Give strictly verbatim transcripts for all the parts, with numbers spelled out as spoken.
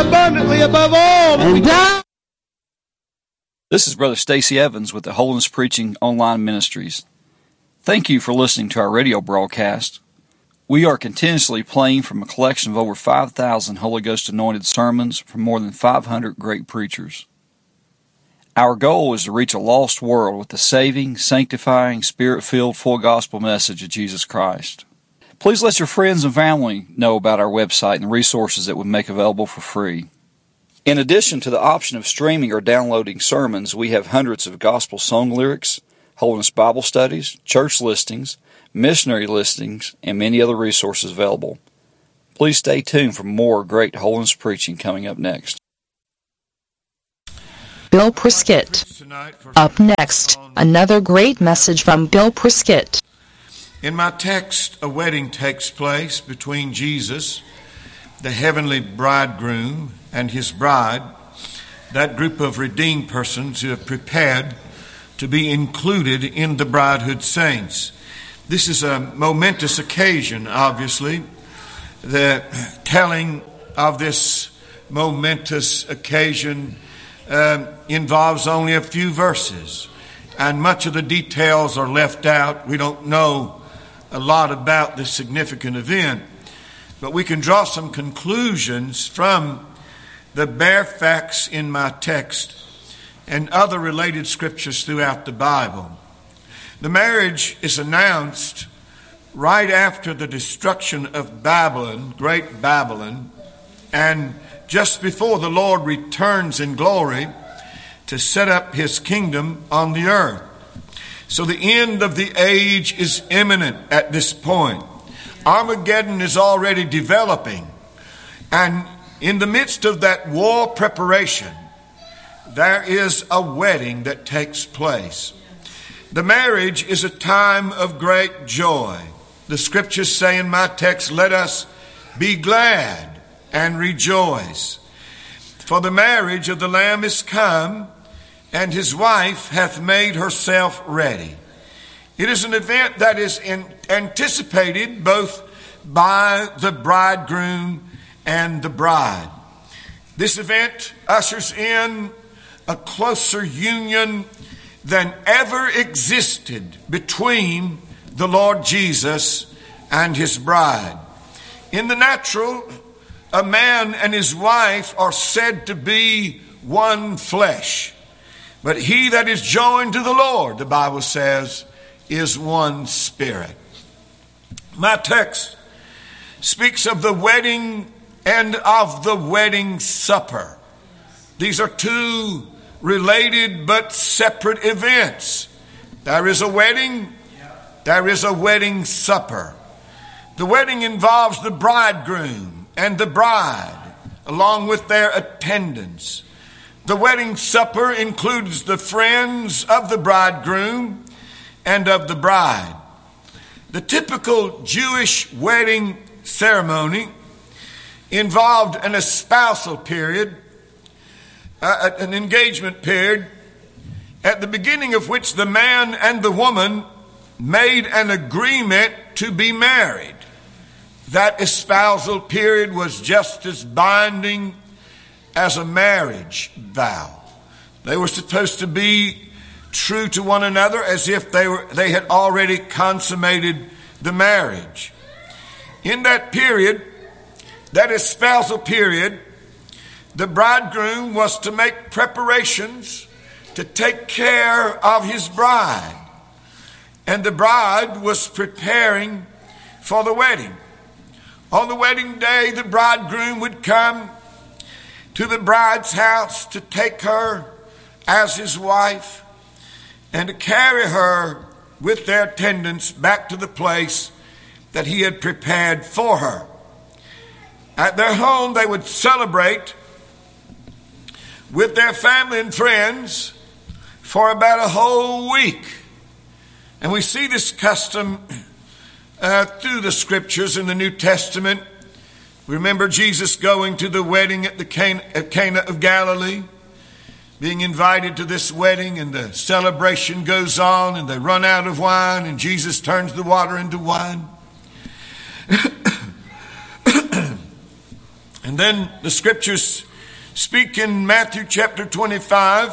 abundantly above all that we can. This is Brother Stacy Evans with the Holiness Preaching Online Ministries. Thank you for listening to our radio broadcast. We are continuously playing from a collection of over five thousand Holy Ghost anointed sermons from more than five hundred great preachers. Our goal is to reach a lost world with the saving, sanctifying, Spirit-filled, full gospel message of Jesus Christ. Please let your friends and family know about our website and the resources that we make available for free. In addition to the option of streaming or downloading sermons, we have hundreds of gospel song lyrics, Holiness Bible studies, church listings, missionary listings, and many other resources available. Please stay tuned for more great holiness preaching coming up next. Bill Prescott. Up next, another great message from Bill Prescott. In my text, a wedding takes place between Jesus, the heavenly bridegroom, and his bride, that group of redeemed persons who have prepared to be included in the bridehood saints. This is a momentous occasion, obviously. The telling of this momentous occasion uh, involves only a few verses, and much of the details are left out. We don't know a lot about this significant event, but we can draw some conclusions from the bare facts in my text and other related scriptures throughout the Bible. The marriage is announced right after the destruction of Babylon, great Babylon, and just before the Lord returns in glory to set up his kingdom on the earth. So the end of the age is imminent at this point. Armageddon is already developing, and in the midst of that war preparation, there is a wedding that takes place. The marriage is a time of great joy. The scriptures say in my text, let us be glad and rejoice. For the marriage of the Lamb is come, and his wife hath made herself ready. It is an event that is in, anticipated both by the bridegroom and the bride. This event ushers in a closer union than ever existed between the Lord Jesus and his bride. In the natural, a man and his wife are said to be one flesh. But he that is joined to the Lord, the Bible says, is one spirit. My text speaks of the wedding and of the wedding supper. These are two related but separate events. There is a wedding, there is a wedding supper. The wedding involves the bridegroom and the bride, along with their attendants. The wedding supper includes the friends of the bridegroom and of the bride. The typical Jewish wedding ceremony involved an espousal period, uh, an engagement period, at the beginning of which the man and the woman made an agreement to be married. That espousal period was just as binding as a marriage vow. They were supposed to be true to one another as if they were they had already consummated the marriage. In that period, that espousal period, the bridegroom was to make preparations to take care of his bride, and the bride was preparing for the wedding. On the wedding day, the bridegroom would come to the bride's house to take her as his wife and to carry her with their attendants back to the place that he had prepared for her. At their home, they would celebrate with their family and friends for about a whole week. And we see this custom uh, through the scriptures in the New Testament. We remember Jesus going to the wedding at the Cana, at Cana of Galilee, being invited to this wedding, and the celebration goes on, and they run out of wine, and Jesus turns the water into wine. And then the scriptures speak in Matthew chapter twenty-five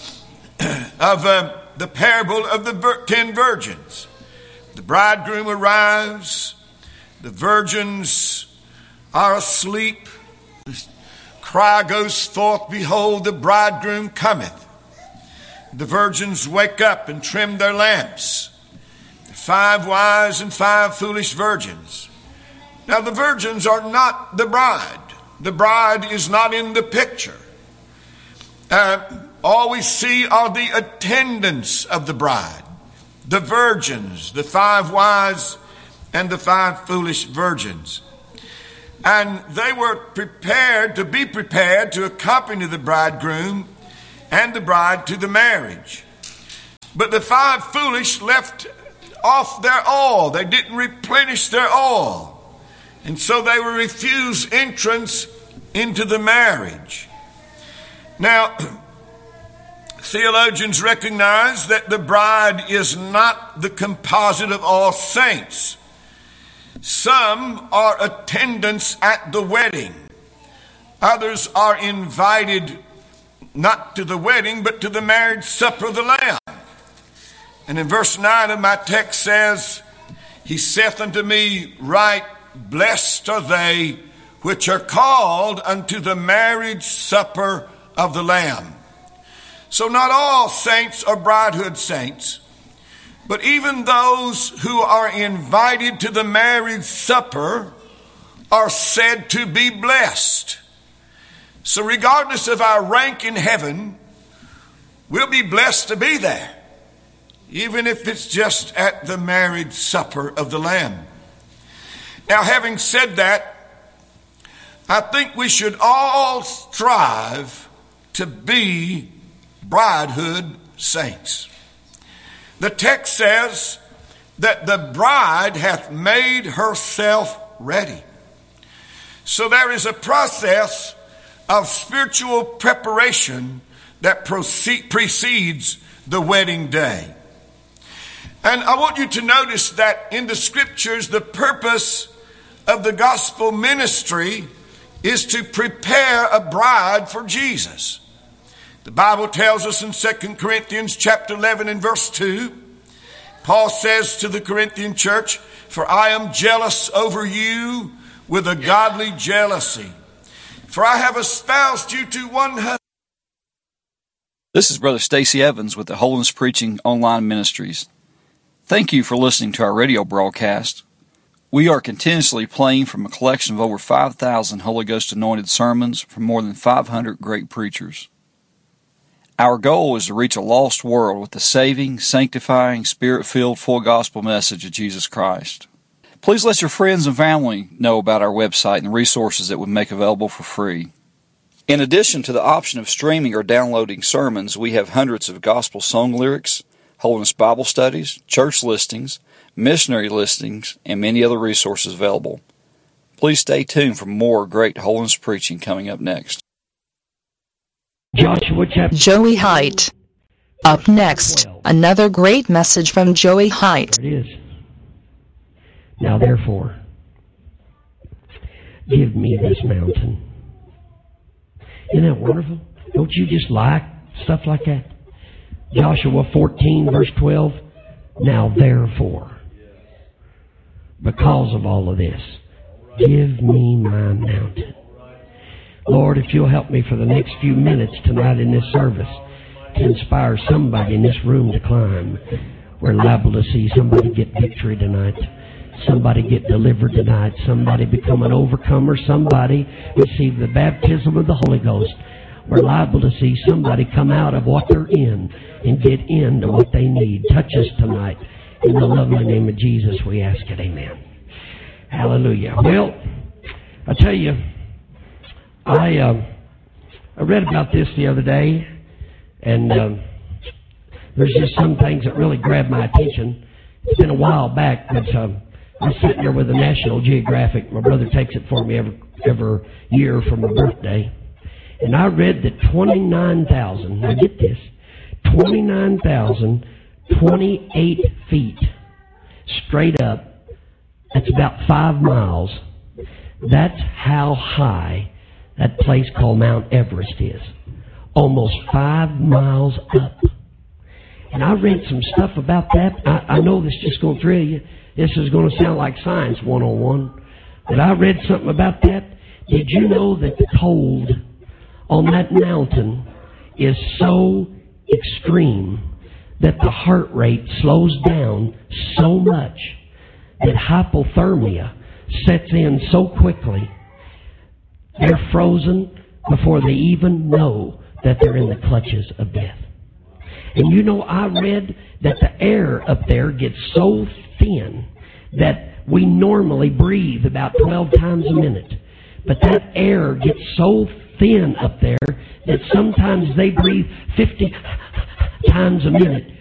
of uh, the parable of the vir- ten virgins. The bridegroom arrives, the virgins are asleep. The cry goes forth, behold, the bridegroom cometh. The virgins wake up and trim their lamps. Five wise and five foolish virgins. Now the virgins are not the bride. The bride is not in the picture. Uh, all we see are the attendants of the bride. The virgins, the five wise and the five foolish virgins. And they were prepared to be prepared to accompany the bridegroom and the bride to the marriage. But the five foolish left off their oil. They didn't replenish their oil. And so they were refused entrance into the marriage. Now, theologians recognize that the bride is not the composite of all saints. Some are attendants at the wedding. Others are invited not to the wedding, but to the marriage supper of the Lamb. And in verse nine of my text says, He saith unto me, Right, blessed are they which are called unto the marriage supper of the Lamb. So not all saints are bridehood saints, but even those who are invited to the marriage supper are said to be blessed. So regardless of our rank in heaven, we'll be blessed to be there, even if it's just at the marriage supper of the Lamb. Now, having said that, I think we should all strive to be bridehood saints. The text says that the bride hath made herself ready. So there is a process of spiritual preparation that proceed, precedes the wedding day. And I want you to notice that in the scriptures, the purpose of the gospel ministry is to prepare a bride for Jesus. The Bible tells us in Second Corinthians chapter eleven and verse two, Paul says to the Corinthian church, For I am jealous over you with a godly jealousy. For I have espoused you to one husband. This is Brother Stacey Evans with the Holiness Preaching Online Ministries. Thank you for listening to our radio broadcast. We are continuously playing from a collection of over five thousand Holy Ghost anointed sermons from more than five hundred great preachers. Our goal is to reach a lost world with the saving, sanctifying, spirit-filled, full gospel message of Jesus Christ. Please let your friends and family know about our website and the resources that we make available for free. In addition to the option of streaming or downloading sermons, we have hundreds of gospel song lyrics, Holiness Bible studies, church listings, missionary listings, and many other resources available. Please stay tuned for more great holiness preaching coming up next. Joshua chapter Joey Height. Up next, another great message from Joey Height. There it is. Now therefore, give me this mountain. Isn't that wonderful? Don't you just like stuff like that? Joshua fourteen verse twelve. Now therefore, because of all of this, give me my mountain. Lord, if you'll help me for the next few minutes tonight in this service to inspire somebody in this room to climb, we're liable to see somebody get victory tonight, somebody get delivered tonight, somebody become an overcomer, somebody receive the baptism of the Holy Ghost. We're liable to see somebody come out of what they're in and get into what they need. Touch us tonight. In the lovely name of Jesus, we ask it. Amen. Hallelujah. Well, I tell you, I uh, I read about this the other day, and um, there's just some things that really grabbed my attention. It's been a while back, but um, I was sitting there with the National Geographic. My brother takes it for me every, every year for my birthday. And I read that twenty-nine thousand, now get this, twenty-nine thousand twenty-eight feet straight up, that's about five miles. That's how high that place called Mount Everest is. Almost five miles up. And I read some stuff about that. I, I know this is just going to thrill you. This is going to sound like science one oh one. But I read something about that. Did you know that the cold on that mountain is so extreme that the heart rate slows down so much that hypothermia sets in so quickly, they're frozen before they even know that they're in the clutches of death. And you know, I read that the air up there gets so thin that we normally breathe about twelve times a minute. But that air gets so thin up there that sometimes they breathe fifty times a minute.